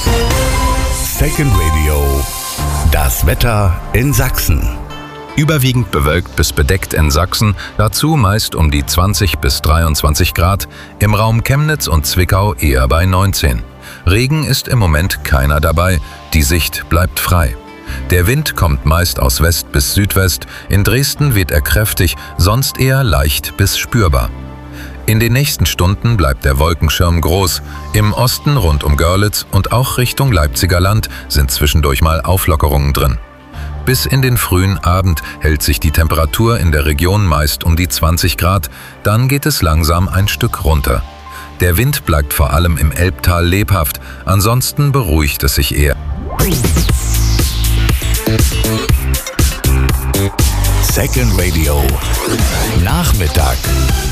Second Radio. Das Wetter in Sachsen. Überwiegend bewölkt bis bedeckt in Sachsen, dazu meist um die 20 bis 23 Grad, im Raum Chemnitz und Zwickau eher bei 19. Regen ist im Moment keiner dabei, die Sicht bleibt frei. Der Wind kommt meist aus West bis Südwest, in Dresden weht er kräftig, sonst eher leicht bis spürbar. In den nächsten Stunden bleibt der Wolkenschirm groß. Im Osten rund um Görlitz und auch Richtung Leipziger Land sind zwischendurch mal Auflockerungen drin. Bis in den frühen Abend hält sich die Temperatur in der Region meist um die 20 Grad, dann geht es langsam ein Stück runter. Der Wind bleibt vor allem im Elbtal lebhaft, ansonsten beruhigt es sich eher. Second Radio. Nachmittag.